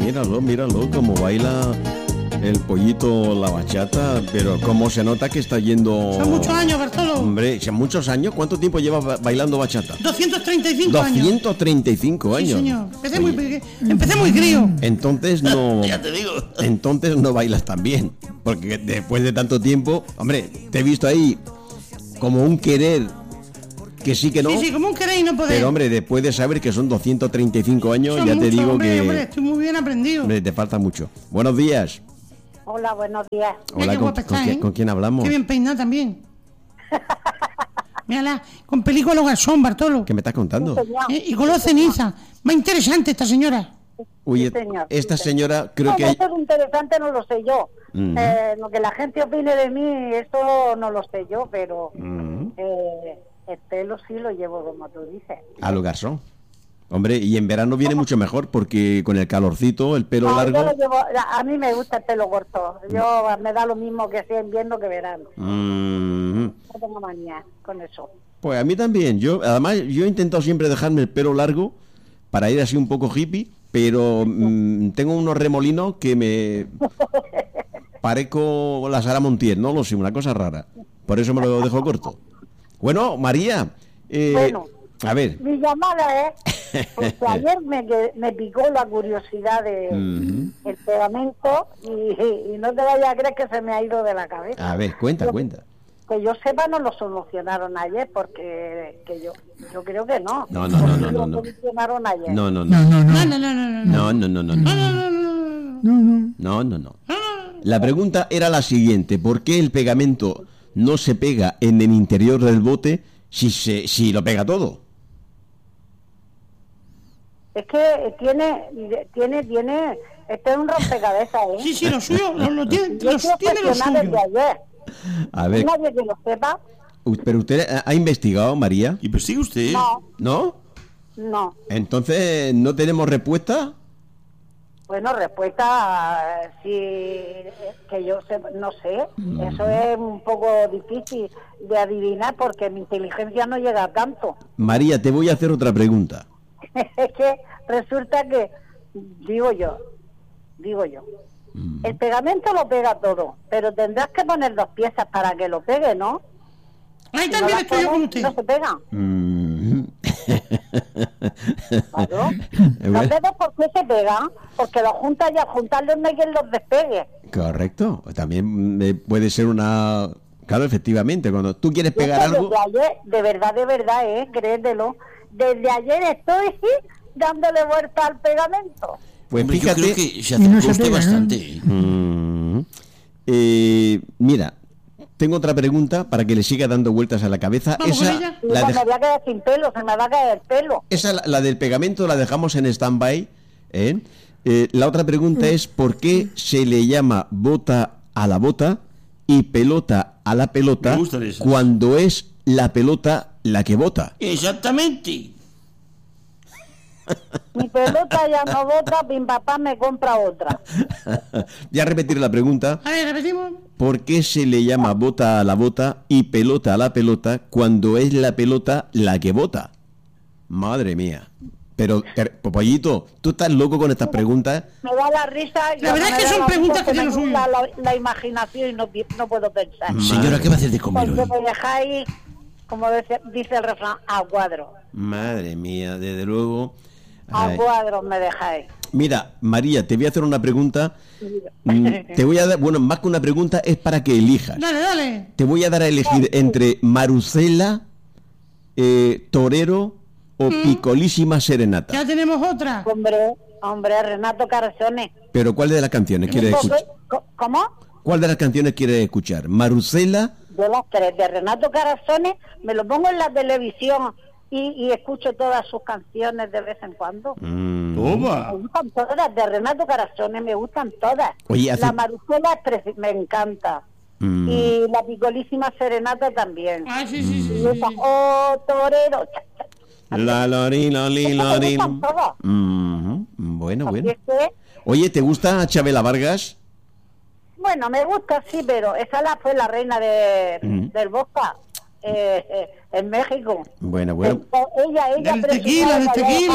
míralo, como baila el pollito la bachata, pero cómo se nota que está yendo... Son muchos años, Bartolo. Hombre, ¿son muchos años? ¿Cuánto tiempo llevas bailando bachata? 235 años. 235 años. Sí, señor. Empecé muy crío. Entonces no... Ya te digo. Entonces no bailas tan bien, porque después de tanto tiempo, hombre, te he visto ahí como un querer que sí que no. Sí, como un querer y no poder. Pero hombre, después de saber que son 235 años, Son ya te muchos, digo hombre, que... Hombre, estoy muy bien aprendido. Hombre, te falta mucho. Buenos días. Hola, buenos días. Mira qué guapa está, ¿eh? ¿Con quién hablamos? Qué bien peinada también. Mírala, con película Garzón, Bartolo. ¿Qué me estás contando? Y color ceniza. Más interesante esta señora. Uy, Sí, señor. esta señora creo No, que... eso es interesante, no lo sé yo. Ujú. Lo que la gente opine de mí, eso no lo sé yo, pero Ujú. el pelo sí lo llevo como tú dices. A lo garzón. Hombre, y en verano viene mucho mejor porque con el calorcito, el pelo No, largo... yo lo llevo, a mí me gusta el pelo corto. Me da lo mismo que sea invierno que verano. Mm. No tengo manía con eso. Pues a mí también. Además, yo he intentado siempre dejarme el pelo largo para ir así un poco hippie, pero tengo unos remolinos que me parezco la Sara Montiel, no lo sé, una cosa rara. Por eso me lo dejo corto. Bueno, María, Bueno. a ver. Mi llamada es porque ayer me picó la curiosidad de el pegamento y no te vayas a creer que se me ha ido de la cabeza. A ver, cuenta. Que yo sepa no lo solucionaron ayer porque que yo creo que no. No. Lo solucionaron ayer. No. No. La pregunta era la siguiente: ¿por qué el pegamento no se pega en el interior del bote si lo pega todo? Es que tiene este es un rompecabezas, ¿eh? Sí, lo suyo, lo tiene, Yo estoy tiene lo obsesionada suyo. desde ayer. A ver, Nadie que lo sepa. pero usted ha investigado, María, ¿Y persigue usted? ¿no? No. Entonces, ¿no tenemos respuesta? Bueno, respuesta, sí, que yo no sé. Eso es un poco difícil de adivinar porque mi inteligencia no llega a tanto. María, te voy a hacer otra pregunta. Es que resulta que, digo yo, el pegamento lo pega todo, pero tendrás que poner 2 piezas para que lo pegue, ¿no? Ahí Si también no las estoy yo con pones, usted. no se pega. Claro. Bueno. Los dedos, ¿por qué se pegan? Porque los juntas y al juntarlos no hay quien los despegue. Correcto. También puede ser una... Claro, efectivamente, cuando tú quieres pegar Yo algo... desde ayer, de verdad, créetelo. Desde ayer estoy dándole vuelta al pegamento. Pues Hombre, fíjate... yo creo que se Y no acercó se usted pega, ¿no? bastante. Mira, tengo otra pregunta para que le siga dando vueltas a la cabeza. Vamos con ella. Y me voy a quedar sin pelo, se me va a caer el pelo. La del pegamento la dejamos en stand-by. La otra pregunta es ¿por qué se le llama bota a la bota y pelota a la pelota Me gustan esas. cuando es la pelota la que bota? Exactamente. Mi pelota ya no bota, mi papá me compra otra. Voy a repetir la pregunta. A ver, repetimos. ¿Por qué se le llama bota a la bota y pelota a la pelota cuando es la pelota la que bota? Madre mía. Pero, Pollito, ¿tú estás loco con estas preguntas? Me da la risa. La verdad es que son preguntas que tienen lo suyo. La imaginación y no puedo pensar. Señora, ¿qué va a hacer de comer Porque hoy? me dejáis, como dice el refrán, a cuadro. Madre mía, desde luego. A Ay. cuadro me dejáis. Mira, María, te voy a hacer una pregunta. Te voy a dar, bueno, más que una pregunta, es para que elijas. Dale. Te voy a dar a elegir entre Marucela, Torero o Picolísima Serenata. Ya tenemos otra. Hombre, Renato Carzones. Pero ¿cuál de las canciones quieres escuchar? ¿Cómo? ¿Cuál de las canciones quieres escuchar? ¿Marucela? De las 3 de Renato Carzones, me lo pongo en la televisión y escucho todas sus canciones de vez en cuando. Me Toma. gustan todas, de Renato Carzones me gustan todas. Oye, hace- La Marucela me encanta. Y la Picolísima Serenata también. Ah, sí. Y esa, oh, torero. La lori, lori, lori. Me gustan todas. Bueno. Así es que, Oye, ¿te gusta Chabela Vargas? bueno, me gusta, sí, pero esa fue la reina del vodka en México. Bueno. Ella Del presionaba tequila.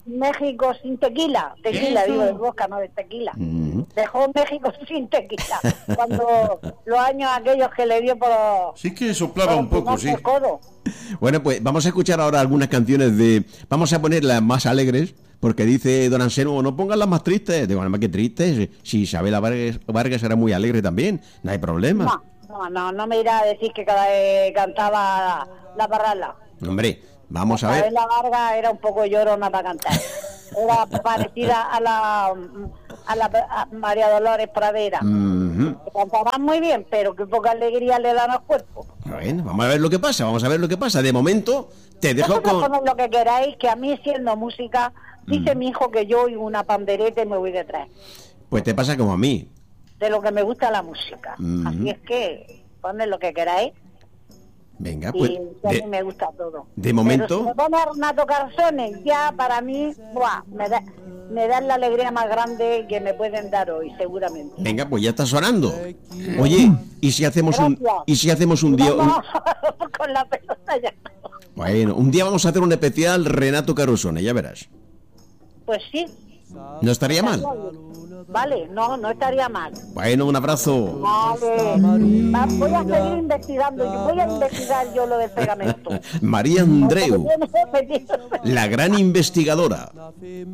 México sin tequila. Tequila, Eso. digo, de vodka, no de tequila. Mm. Dejó México sin tequila. Cuando los años aquellos que le dio por los... Sí que soplaba un poco, sí. el codo. Bueno, pues vamos a escuchar ahora algunas canciones de... Vamos a poner las más alegres, porque dice don Anselmo, no pongan las más tristes. Digo, nada, qué tristes. Si Isabela Vargas era muy alegre también, no hay problema. No me irá a decir que cada vez cantaba la parrala. Hombre, vamos a ver. Isabela Vargas era un poco llorona para cantar. Era parecida a la María Dolores Pradera. Mhm. Cantaban muy bien, pero qué poca alegría le dan al cuerpo. Bueno, vamos a ver lo que pasa, vamos a ver lo que pasa. De momento, te dejo Vosotros con... poned lo que queráis, que a mí siendo música, dice mi hijo que yo oigo una pandereta y me voy detrás. Pues te pasa como a mí. De lo que me gusta la música. Ujú. Así es que poned lo que queráis. Venga, pues... Y a mí me gusta todo. de momento- Pero si me pone a Renato Carzones, ya para mí, ¡buah! me da la alegría más grande que me pueden dar hoy, seguramente. Venga, pues ya está sonando. Oye, ¿y si hacemos un... Gracias. ¿Y si hacemos un día... Vamos con la pelota ya. Bueno, un día vamos a hacer un especial Renato Carosone, ya verás. Pues sí. No estaría mal. Vale, no estaría mal. Bueno, un abrazo. Vale. Voy a seguir investigando. Yo voy a investigar yo lo del pegamento. María Andreu, Porque tiene- la gran investigadora.